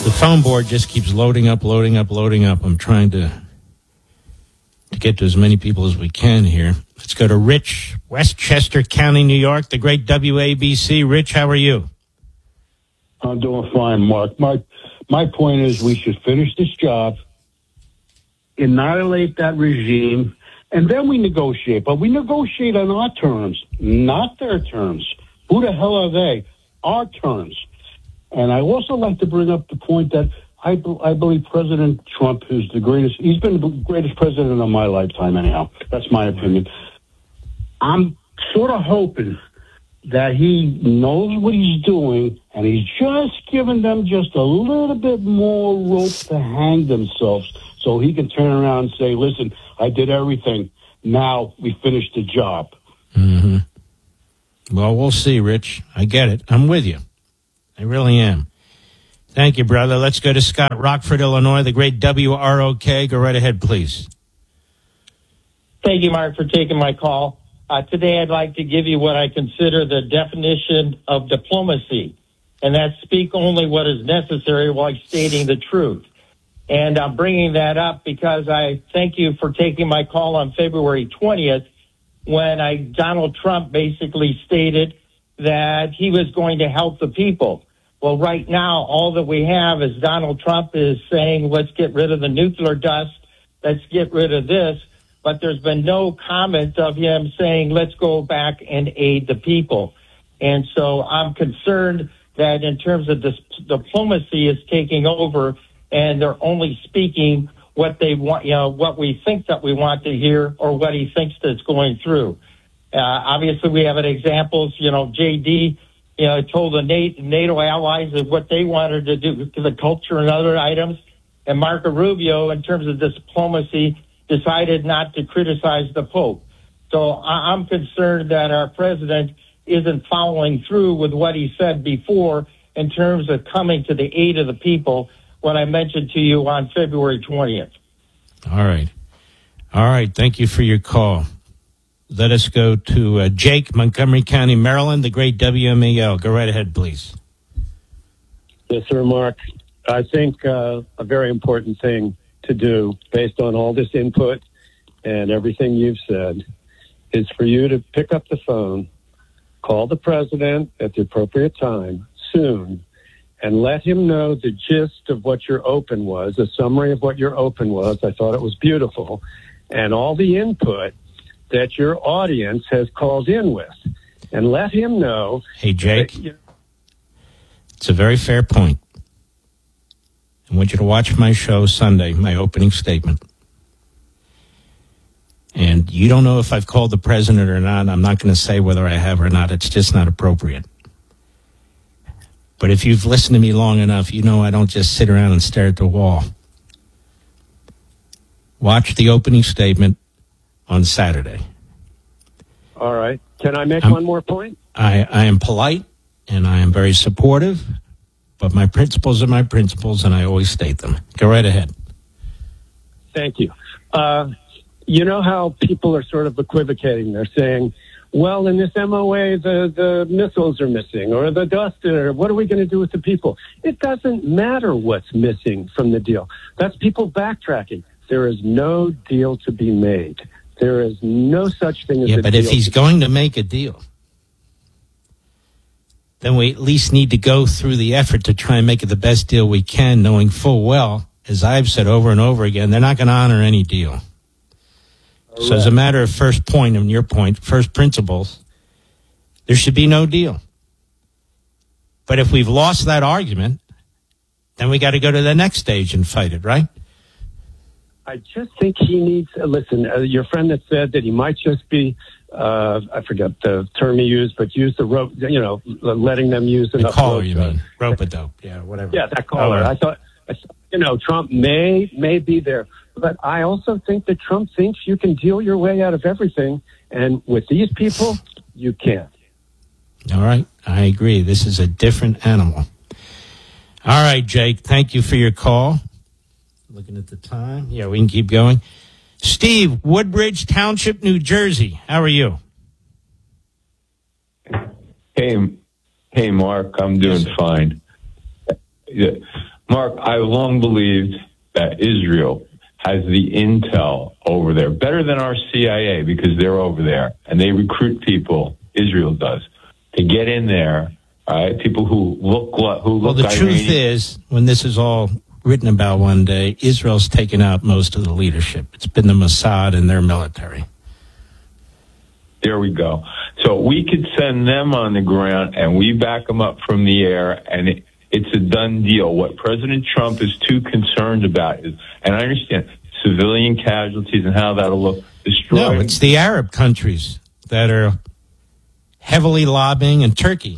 The phone board just keeps loading up. I'm trying to get to as many people as we can here. Let's go to Rich, Westchester County, New York, the great WABC. Rich, how are you? I'm doing fine, Mark. My point is we should finish this job, annihilate that regime, and then we negotiate. But we negotiate on our terms, not their terms. Who the hell are they? Our terms. And I also like to bring up the point that I believe President Trump is the greatest. He's been the greatest president of my lifetime, anyhow. That's my opinion. I'm sort of hoping that he knows what he's doing, and he's just giving them just a little bit more rope to hang themselves so he can turn around and say, listen, I did everything. Now we finished the job. Mm-hmm. Well, we'll see, Rich. I get it. I'm with you. I really am. Thank you, brother. Let's go to Scott, Rockford, Illinois, the great WROK. Go right ahead, please. Thank you, Mark, for taking my call. Today, I'd like to give you what I consider the definition of diplomacy, and that's speak only what is necessary while stating the truth. And I'm bringing that up because I thank you for taking my call on February 20th when Donald Trump basically stated that he was going to help the people. Well, right now, all that we have is Donald Trump is saying, let's get rid of the nuclear dust, let's get rid of this. But there's been no comment of him saying, let's go back and aid the people. And so I'm concerned that in terms of this, diplomacy is taking over and they're only speaking what they want, what we think that we want to hear or what he thinks that's going through. Obviously, we have examples, JD, told the NATO allies of what they wanted to do to the culture and other items. And Marco Rubio, in terms of diplomacy, decided not to criticize the Pope. So I'm concerned that our president isn't following through with what he said before in terms of coming to the aid of the people, what I mentioned to you on February 20th. All right. Thank you for your call. Let us go to Jake, Montgomery County, Maryland, the great WMAL. Go right ahead, please. Yes, sir, Mark. I think a very important thing to do, based on all this input and everything you've said, is for you to pick up the phone, call the president at the appropriate time soon, and let him know the gist of what your open was, a summary of what your open was. I thought it was beautiful, and all the input that your audience has called in with, and let him know. Hey, Jake, it's a very fair point. I want you to watch my show Sunday, my opening statement. And you don't know if I've called the president or not. I'm not going to say whether I have or not. It's just not appropriate. But if you've listened to me long enough, you know I don't just sit around and stare at the wall. Watch the opening statement on Saturday. All right. Can I make one more point? I am polite, and I am very supportive. But my principles are my principles, and I always state them. Go right ahead. Thank you. You know how people are sort of equivocating. They're saying, well, in this MOA, the missiles are missing, or the dust, or what are we going to do with the people? It doesn't matter what's missing from the deal. That's people backtracking. There is no deal to be made. There is no such thing as a deal. Yeah, but if he's going to make a deal, then we at least need to go through the effort to try and make it the best deal we can, knowing full well, as I've said over and over again, they're not going to honor any deal. Right. So as a matter of first point, and your point, first principles, there should be no deal. But if we've lost that argument, then we got to go to the next stage and fight it, right? I just think he needs, listen, your friend that said that he might just be, I forget the term he used, but use the rope, letting them use enough. The caller, you mean? Rope-a-dope, yeah, whatever. Yeah, that caller. I thought, Trump may be there. But I also think that Trump thinks you can deal your way out of everything. And with these people, you can't. All right. I agree. This is a different animal. All right, Jake. Thank you for your call. Looking at the time. Yeah, we can keep going. Steve, Woodbridge Township, New Jersey. How are you? Hey, Mark. I'm doing fine. Mark, I've long believed that Israel has the intel over there, better than our CIA, because they're over there and they recruit people. Israel does to get in there. All right, people who look Well, the truth is, when this is all written about one day, Israel's taken out most of the leadership. It's been the Mossad and their military. There we go. So we could send them on the ground and we back them up from the air, and it's a done deal. What President Trump is too concerned about is, and I understand, civilian casualties and how that'll look. No, it's the Arab countries that are heavily lobbying, and Turkey,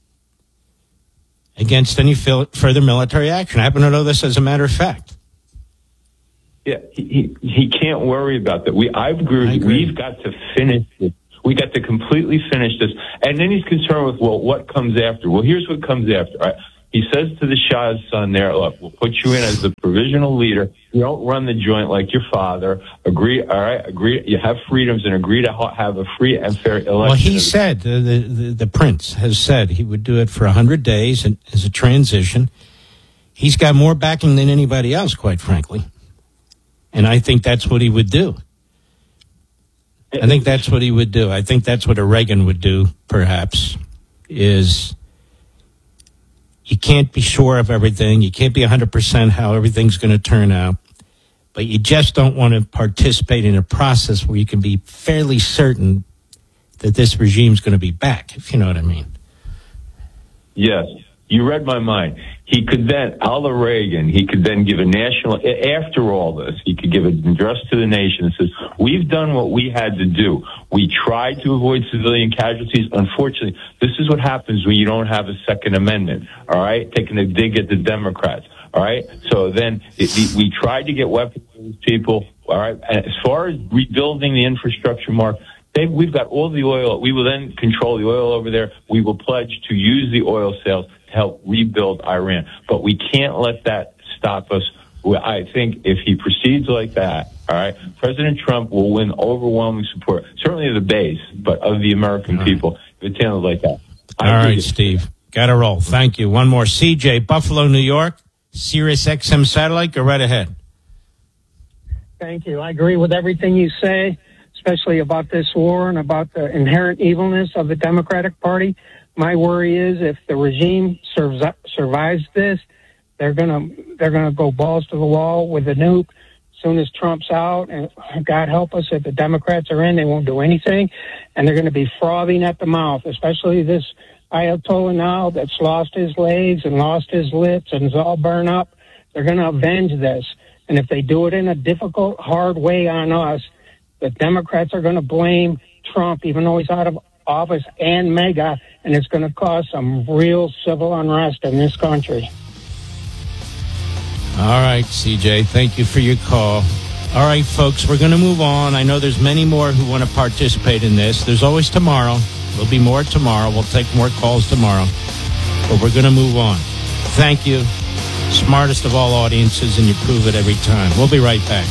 against any further military action. I happen to know this as a matter of fact. Yeah, he can't worry about that. I've agreed. We've got to finish this. We got to completely finish this. And then he's concerned with, well, what comes after? Well, here's what comes after. All right? He says to the Shah's son there, look, we'll put you in as the provisional leader. You don't run the joint like your father. Agree, all right? Agree. You have freedoms and agree to have a free and fair election. Well, he said, the prince has said he would do it for 100 days and as a transition. He's got more backing than anybody else, quite frankly. And I think that's what he would do. I think that's what he would do. I think that's what a Reagan would do, perhaps, is you can't be sure of everything. You can't be 100% how everything's going to turn out. But you just don't want to participate in a process where you can be fairly certain that this regime's going to be back, if you know what I mean. Yes. You read my mind. He could then, a la Reagan, he could then give a national, after all this, he could give an address to the nation that says, we've done what we had to do. We tried to avoid civilian casualties. Unfortunately, this is what happens when you don't have a Second Amendment, all right? Taking a dig at the Democrats, all right? So then we tried to get weapons to these people, all right? And as far as rebuilding the infrastructure, Mark, we've got all the oil. We will then control the oil over there. We will pledge to use the oil sales to help rebuild Iran. But we can't let that stop us. I think if he proceeds like that, all right, President Trump will win overwhelming support, certainly of the base, but of the American people, if it's handled like that. All right, Steve. Got to roll. Thank you. One more. CJ, Buffalo, New York, Sirius XM Satellite. Go right ahead. Thank you. I agree with everything you say, especially about this war and about the inherent evilness of the Democratic Party. My worry is if the regime survives this, they're gonna go balls to the wall with a nuke. As soon as Trump's out, and God help us, if the Democrats are in, they won't do anything, and they're going to be frothing at the mouth. Especially this Ayatollah now that's lost his legs and lost his lips and is all burned up. They're going to avenge this, and if they do it in a difficult, hard way on us, the Democrats are going to blame Trump, even though he's out of office, and MAGA, and it's going to cause some real civil unrest in this country. All right, CJ, thank you for your call. All right, folks, we're going to move on. I know there's many more who want to participate in this. There's always tomorrow. There'll be more tomorrow. We'll take more calls tomorrow. But we're going to move on. Thank you. Smartest of all audiences, and you prove it every time. We'll be right back.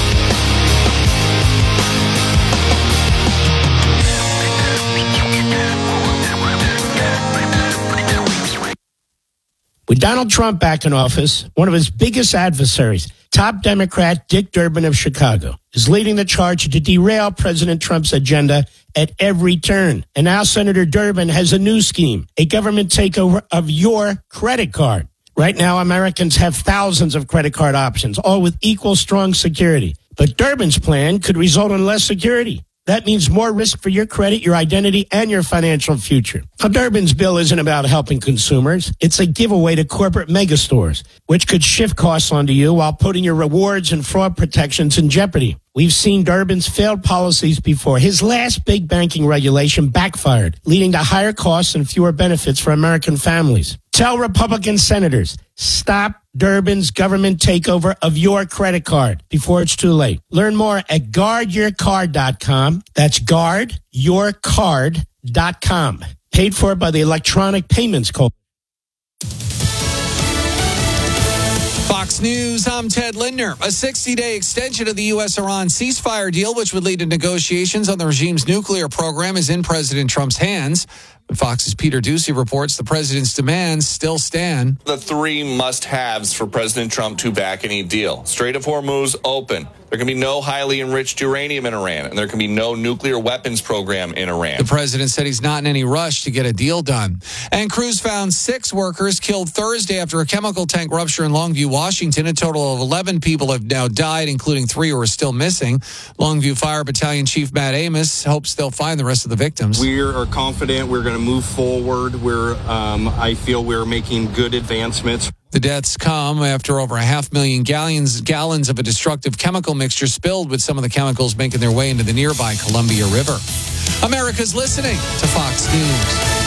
With Donald Trump back in office, one of his biggest adversaries, top Democrat Dick Durbin of Chicago, is leading the charge to derail President Trump's agenda at every turn. And now Senator Durbin has a new scheme, a government takeover of your credit card. Right now, Americans have thousands of credit card options, all with equal strong security. But Durbin's plan could result in less security. That means more risk for your credit, your identity, and your financial future. Now, Durbin's bill isn't about helping consumers. It's a giveaway to corporate megastores, which could shift costs onto you while putting your rewards and fraud protections in jeopardy. We've seen Durbin's failed policies before. His last big banking regulation backfired, leading to higher costs and fewer benefits for American families. Tell Republican senators, stop Durbin's government takeover of your credit card before it's too late. Learn more at guardyourcard.com. That's guardyourcard.com. Paid for by the Electronic Payments Corporation. Fox News, I'm Ted Lindner. A 60-day extension of the U.S.-Iran ceasefire deal, which would lead to negotiations on the regime's nuclear program, is in President Trump's hands. Fox's Peter Ducey reports the president's demands still stand. The three must-haves for President Trump to back any deal. Strait of Hormuz open. There can be no highly enriched uranium in Iran, and there can be no nuclear weapons program in Iran. The president said he's not in any rush to get a deal done. And crews found 6 workers killed Thursday after a chemical tank rupture in Longview, Washington. A total of 11 people have now died, including 3 who are still missing. Longview Fire Battalion Chief Matt Amos hopes they'll find the rest of the victims. We are confident we're going to move forward. I feel we're making good advancements. The deaths come after over 500,000 gallons of a destructive chemical mixture spilled, with some of the chemicals making their way into the nearby Columbia River. America's listening to Fox News.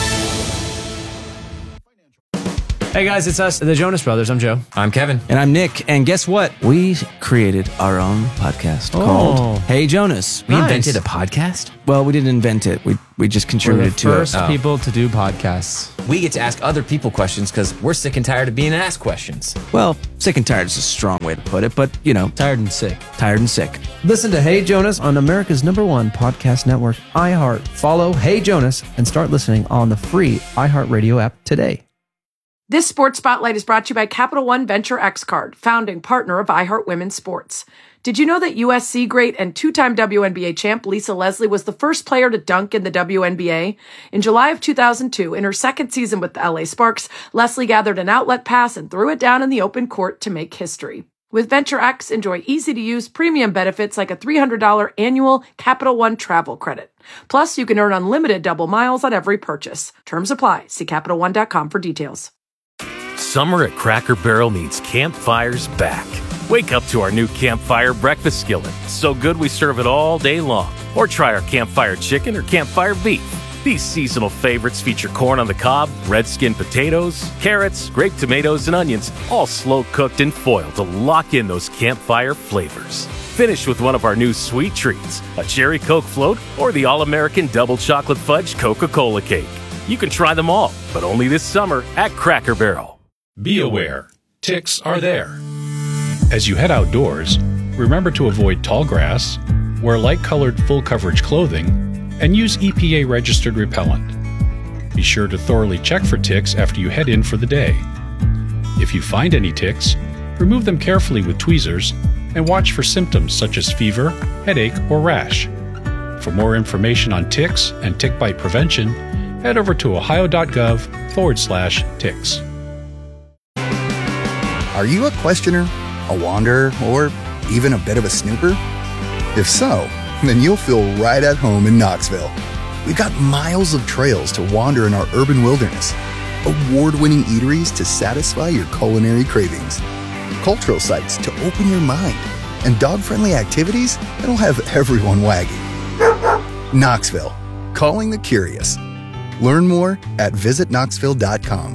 Hey guys, it's us, the Jonas Brothers. I'm Joe. I'm Kevin. And I'm Nick. And guess what? We created our own podcast called Hey Jonas. We invented a podcast? Well, we didn't invent it. We just contributed to it. We're the first people to do podcasts. We get to ask other people questions because we're sick and tired of being asked questions. Well, sick and tired is a strong way to put it, but, you know. Tired and sick. Tired and sick. Listen to Hey Jonas on America's #1 podcast network, iHeart. Follow Hey Jonas and start listening on the free iHeartRadio app today. This Sports Spotlight is brought to you by Capital One Venture X Card, founding partner of iHeart Women's Sports. Did you know that USC great and 2-time WNBA champ Lisa Leslie was the first player to dunk in the WNBA? In July of 2002, in her second season with the LA Sparks, Leslie gathered an outlet pass and threw it down in the open court to make history. With Venture X, enjoy easy-to-use premium benefits like a $300 annual Capital One travel credit. Plus, you can earn unlimited double miles on every purchase. Terms apply. See CapitalOne.com for details. Summer at Cracker Barrel means campfires back. Wake up to our new Campfire breakfast skillet. So good we serve it all day long. Or try our Campfire chicken or Campfire beef. These seasonal favorites feature corn on the cob, red skin potatoes, carrots, grape tomatoes, and onions, all slow cooked in foil to lock in those campfire flavors. Finish with one of our new sweet treats, a cherry Coke float or the all-American double chocolate fudge Coca-Cola cake. You can try them all, but only this summer at Cracker Barrel. Be aware, ticks are there. As you head outdoors, remember to avoid tall grass, wear light-colored full-coverage clothing, and use EPA-registered repellent. Be sure to thoroughly check for ticks after you head in for the day. If you find any ticks, remove them carefully with tweezers and watch for symptoms such as fever, headache, or rash. For more information on ticks and tick bite prevention, head over to ohio.gov/ticks. Are you a questioner, a wanderer, or even a bit of a snooper? If so, then you'll feel right at home in Knoxville. We've got miles of trails to wander in our urban wilderness, award-winning eateries to satisfy your culinary cravings, cultural sites to open your mind, and dog-friendly activities that'll have everyone wagging. Knoxville, calling the curious. Learn more at visitknoxville.com.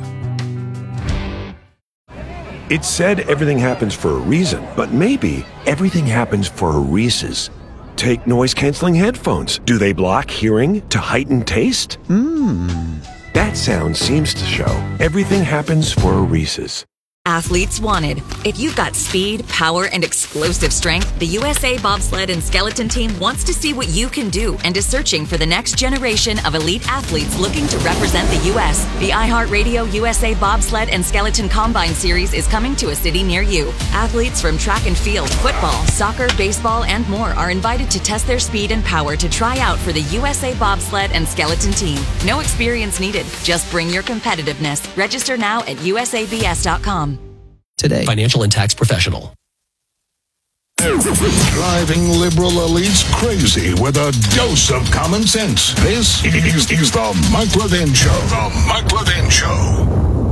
It's said everything happens for a reason, but maybe everything happens for a Reese's. Take noise-canceling headphones. Do they block hearing to heighten taste? That sound seems to show everything happens for a Reese's. Athletes wanted. If you've got speed, power, and explosive strength, the USA Bobsled and Skeleton Team wants to see what you can do and is searching for the next generation of elite athletes looking to represent the U.S. The iHeartRadio USA Bobsled and Skeleton Combine Series is coming to a city near you. Athletes from track and field, football, soccer, baseball, and more are invited to test their speed and power to try out for the USA Bobsled and Skeleton Team. No experience needed. Just bring your competitiveness. Register now at usabs.com. Today. Financial and tax professional. Driving liberal elites crazy with a dose of common sense. This is the Mike Levin Show. The Mike Levin Show.